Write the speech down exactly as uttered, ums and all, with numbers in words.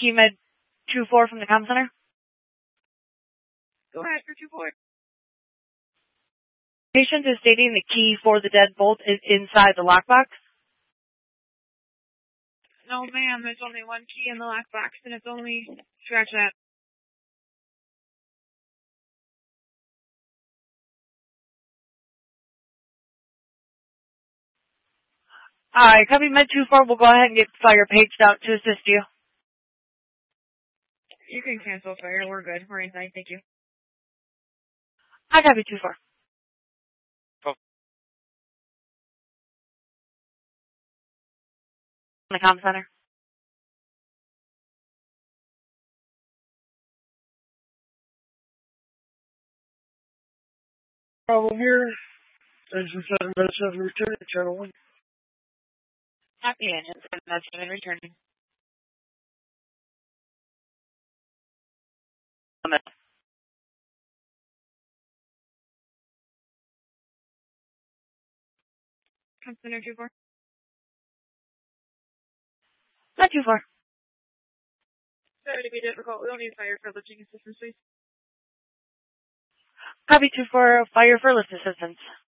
Key Med two four from the comm center. Go ahead for two four. Patient is stating the key for the deadbolt is inside the lockbox. No, ma'am. There's only one key in the lockbox, and it's only scratch that. Alright, copy Med two four. We'll go ahead and get fire paged out to assist you. You can cancel fire. We're good. We're inside. Thank you. I copy two four. Oh. The comm center. Problem here. Engine seven, Med seven, returning, channel one. Happy engine seven, Med seven, returning. Comm center two four. Med two four. Sorry to be difficult. We'll need fire for lifting assistance, please. Copy two four. Fire for lift assistance.